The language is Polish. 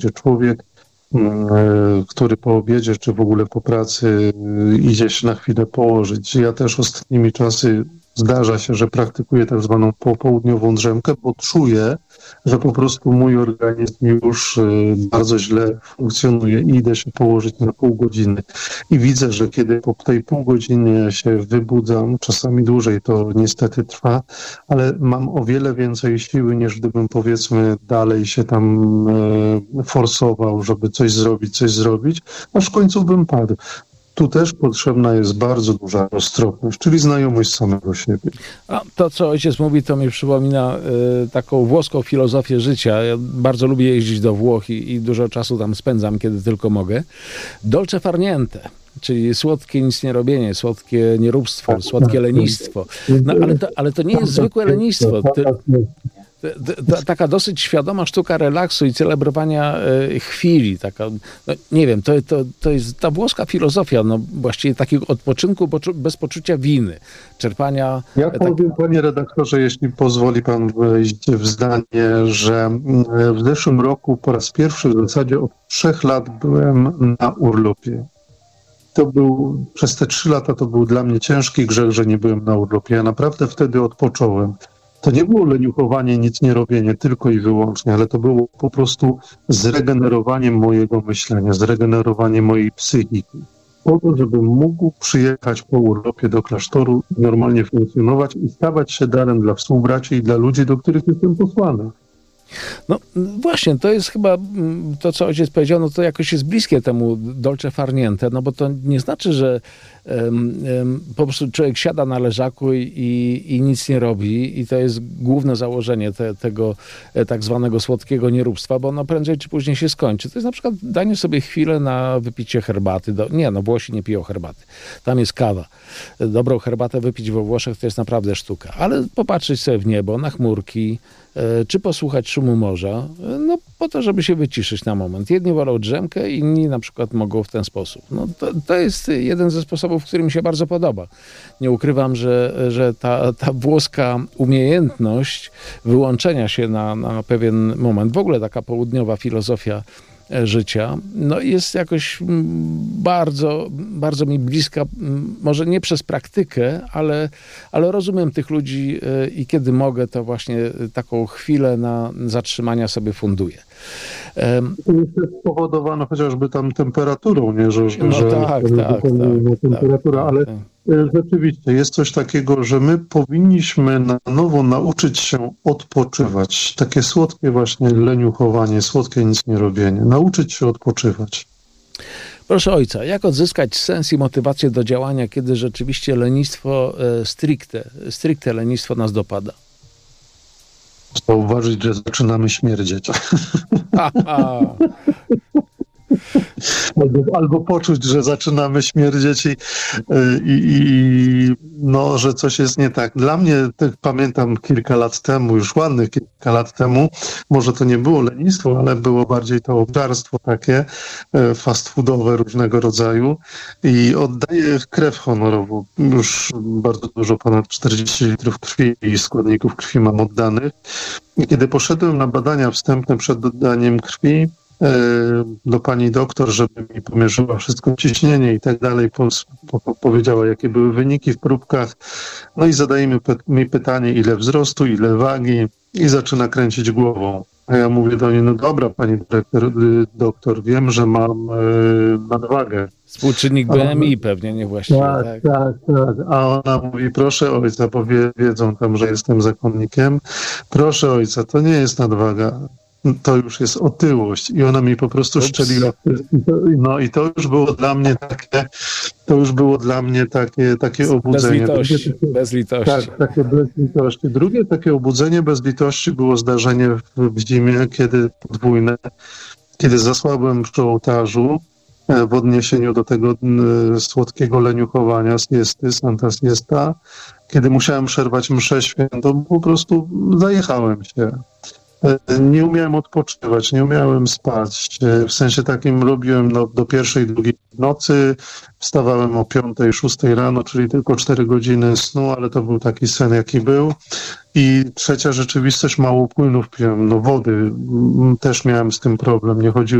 gdzie człowiek, który po obiedzie czy w ogóle po pracy idzie się na chwilę położyć. Ja też ostatnimi czasy zdarza się, że praktykuję tak zwaną popołudniową drzemkę, bo czuję, że po prostu mój organizm już bardzo źle funkcjonuje i idę się położyć na pół godziny. I widzę, że kiedy po tej pół godziny się wybudzam, czasami dłużej to niestety trwa, ale mam o wiele więcej siły, niż gdybym powiedzmy dalej się tam forsował, żeby coś zrobić, aż w końcu bym padł. Tu też potrzebna jest bardzo duża roztropność, czyli znajomość samego siebie. A to, co ojciec mówi, to mi przypomina taką włoską filozofię życia. Ja bardzo lubię jeździć do Włoch i dużo czasu tam spędzam, kiedy tylko mogę. Dolce far niente, czyli słodkie nic nie robienie, słodkie nieróbstwo, słodkie lenistwo. No, ale to nie jest zwykłe lenistwo. Taka dosyć świadoma sztuka relaksu i celebrowania chwili. Taka, no, nie wiem, to jest ta włoska filozofia, no właściwie takiego odpoczynku bez poczucia winy, czerpania... Ja powiem, panie redaktorze, jeśli pozwoli pan wejść w zdanie, że w zeszłym roku po raz pierwszy w zasadzie od 3 lat byłem na urlopie. Przez te 3 lata to był dla mnie ciężki grzech, że nie byłem na urlopie. Ja naprawdę wtedy odpocząłem. To nie było leniuchowanie, nic nie robienie, tylko i wyłącznie, ale to było po prostu zregenerowanie mojego myślenia, zregenerowanie mojej psychiki. Po to, żebym mógł przyjechać po urlopie do klasztoru, normalnie funkcjonować i stawać się darem dla współbraci i dla ludzi, do których jestem posłany. No właśnie, to jest chyba to, co ojciec powiedział, no to jakoś jest bliskie temu dolce far niente, no bo to nie znaczy, że po prostu człowiek siada na leżaku i nic nie robi i to jest główne założenie tego tak zwanego słodkiego nieróbstwa, bo ono prędzej czy później się skończy. To jest na przykład danie sobie chwilę na wypicie herbaty. Włosi nie piją herbaty. Tam jest kawa. Dobrą herbatę wypić we Włoszech to jest naprawdę sztuka. Ale popatrzeć sobie w niebo, na chmurki, czy posłuchać szumu morza, no po to, żeby się wyciszyć na moment. Jedni wolą drzemkę, inni na przykład mogą w ten sposób. No to jest jeden ze sposobów, który mi się bardzo podoba. Nie ukrywam, że ta włoska umiejętność wyłączenia się na pewien moment, w ogóle taka południowa filozofia życia, no jest jakoś bardzo, bardzo mi bliska, może nie przez praktykę, ale rozumiem tych ludzi i kiedy mogę, to właśnie taką chwilę na zatrzymania sobie funduję. To jest spowodowane chociażby tam temperaturą, nie? Że temperatura, ale rzeczywiście jest coś takiego, że my powinniśmy na nowo nauczyć się odpoczywać. Takie słodkie właśnie leniuchowanie, słodkie nic nie robienie. Nauczyć się odpoczywać. Proszę ojca, jak odzyskać sens i motywację do działania, kiedy rzeczywiście lenistwo stricte lenistwo nas dopada? Zauważyć, że zaczynamy śmierdzieć. Albo poczuć, że zaczynamy śmierdzieć i że coś jest nie tak. Dla mnie, pamiętam kilka lat temu, już ładnych kilka lat temu, może to nie było lenistwo, ale było bardziej to obżarstwo takie fast foodowe różnego rodzaju i oddaję krew honorową. Już bardzo dużo, ponad 40 litrów krwi i składników krwi mam oddanych. I kiedy poszedłem na badania wstępne przed oddaniem krwi, do pani doktor, żeby mi pomierzyła wszystko ciśnienie i tak dalej, powiedziała, jakie były wyniki w próbkach. No i zadaje mi pytanie, ile wzrostu, ile wagi i zaczyna kręcić głową. A ja mówię do niej, no dobra, pani doktor, wiem, że mam nadwagę. Współczynnik BMI pewnie niewłaściwie. Tak. A ona mówi, proszę ojca, bo wiedzą tam, że jestem zakonnikiem. Proszę ojca, to nie jest nadwaga. To już jest otyłość i ona mi po prostu szczeliła. No i to już było dla mnie takie obudzenie. Bez litości. Tak, takie bez litości. Drugie takie obudzenie bez litości było zdarzenie w zimie, kiedy zasłabłem przy ołtarzu w odniesieniu do tego słodkiego leniuchowania, siesty, Santa Siesta, kiedy musiałem przerwać mszę świętą, po prostu zajechałem się. Nie umiałem odpoczywać, nie umiałem spać. W sensie takim robiłem do pierwszej, drugiej nocy, wstawałem o 5, 6 rano, czyli tylko 4 godziny snu, ale to był taki sen, jaki był. I trzecia rzeczywistość, mało płynów piłem, wody. Też miałem z tym problem, nie chodziło